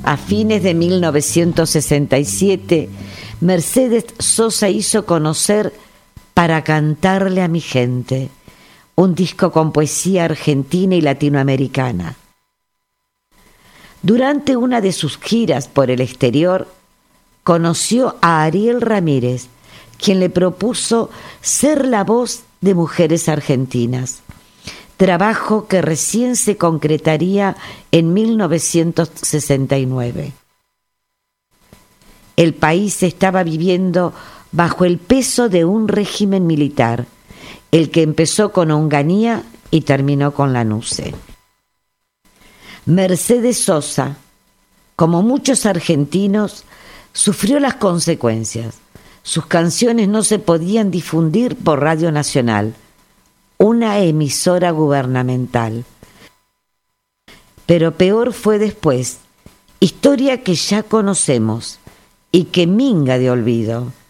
A fines de 1967, Mercedes Sosa hizo conocer Para cantarle a mi gente, un disco con poesía argentina y latinoamericana. Durante una de sus giras por el exterior, conoció a Ariel Ramírez, quien le propuso ser la voz de Mujeres Argentinas, trabajo que recién se concretaría en 1969. El país estaba viviendo bajo el peso de un régimen militar, el que empezó con Onganía y terminó con Lanuse. Mercedes Sosa, como muchos argentinos, sufrió las consecuencias. Sus canciones no se podían difundir por Radio Nacional, una emisora gubernamental. Pero peor fue después, historia que ya conocemos y que minga de olvido.